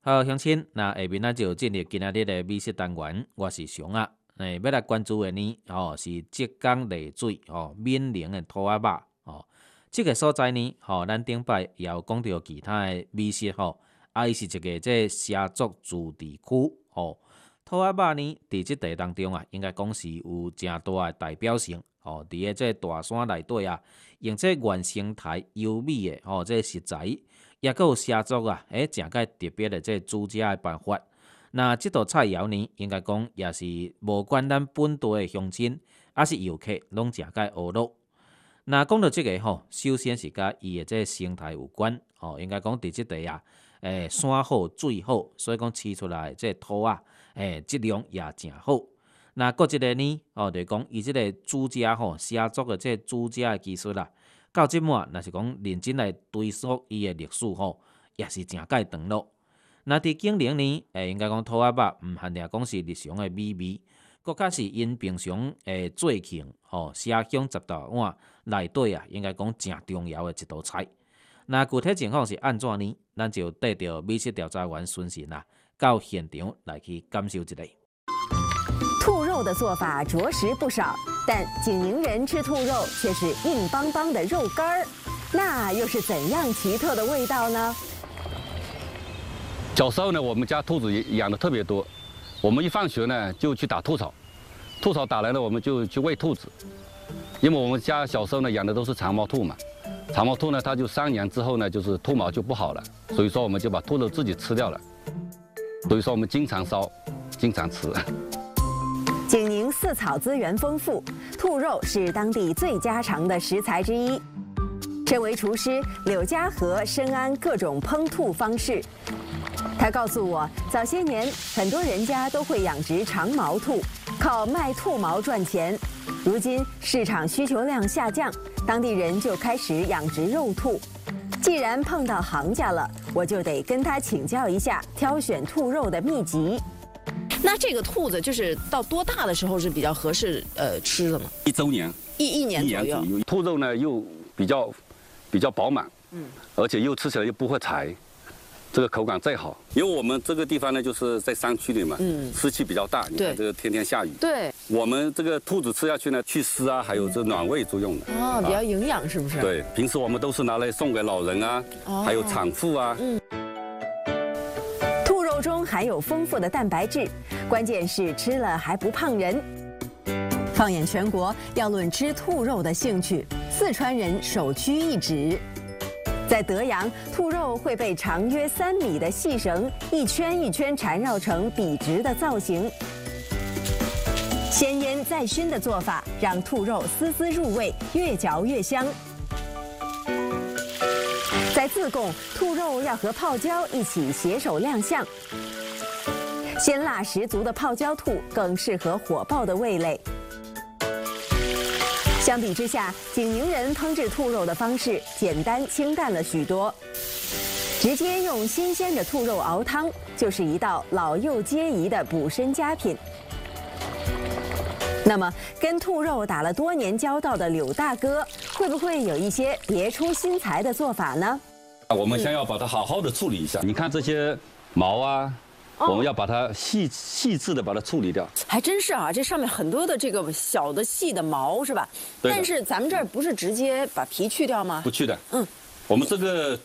好，乡亲，那下面就进入今仔日的美食单元，我是熊啊。要来关注的呢，是浙江丽水闽宁的土鸭肉这个所在呢，咱顶摆也有讲到其他的美食伊是一个这畲族自治区土鸭肉呢，伫即地当中啊，应该讲是有诚大的代表性伫个这大山内底啊，用这原生态优美的这食材。也佫有畲族啊，诚个特别的这煮食的办法。那即道菜肴呢，应该讲也是无管咱本地的乡亲，还是游客，拢诚个学乐。那讲到即个首先是甲伊的这生态有关应该讲伫即地啊，山好水好，所以讲饲出来这土啊，质量也诚好。那搁一个呢，就是讲伊即个煮食畲族的这煮食的技术啦。到即满，若是讲认真来追溯伊的历史也是诚介长咯。那伫景陵呢，应该讲土鸭肉毋限定讲是日常的美味，搁较是因平常做庆社乡十大碗内底啊，应该讲诚重要的一道菜。那具体情况是安怎呢？咱就带着美食调查员孙信啊，到现场来去感受一下。 兔肉的做法着实不少，但景宁人吃兔肉却是硬邦邦的肉干儿，那又是怎样奇特的味道呢？ 小时候呢，我们家兔子养的特别多，我们一放学呢就去打兔草，兔草打来了我们就去喂兔子，因为我们家小时候呢养的都是长毛兔嘛，长毛兔呢它就3年之后呢就是兔毛就不好了，所以说我们就把兔肉自己吃掉了，所以说我们经常烧，经常吃。 景宁饲草资源丰富，兔肉是当地最家常的食材之一。身为厨师，柳家和深谙各种烹兔方式。他告诉我，早些年很多人家都会养殖长毛兔，靠卖兔毛赚钱。如今市场需求量下降，当地人就开始养殖肉兔。既然碰到行家了，我就得跟他请教一下挑选兔肉的秘籍。 那这个兔子就是到多大的时候是比较合适吃的呢 1周年， 一年左右。 兔肉呢又比较饱满，而且又吃起来又不会柴，这个口感再好。因为我们这个地方呢就是在山区里嘛，湿气比较大，你看这个天天下雨。 对， 我们这个兔子吃下去呢，祛湿啊，还有这暖胃作用的。 比较营养是不是？ 对，平时我们都是拿来送给老人啊，还有产妇啊。 兔肉中含有丰富的蛋白质，关键是吃了还不胖人。放眼全国，要论吃兔肉的兴趣，四川人首屈一指。在德阳，兔肉会被长约3米的细绳一圈一圈缠绕成笔直的造型。先腌再熏的做法，让兔肉丝丝入味，越嚼越香。在自贡，兔肉要和泡椒一起携手亮相。鲜辣十足的泡椒兔更适合火爆的味蕾。相比之下，景宁人烹制兔肉的方式简单清淡了许多，直接用新鲜的兔肉熬汤，就是一道老幼皆宜的补身佳品。那么，跟兔肉打了多年交道的柳大哥，会不会有一些别出心裁的做法呢？ 我们先要把它好好的处理一下，你看这些毛啊。我们要把它细致的把它处理掉， 还真是啊，这上面很多的这个小的细的毛是吧？但是咱们这儿不是直接把皮去掉吗？ 不去的，我们这个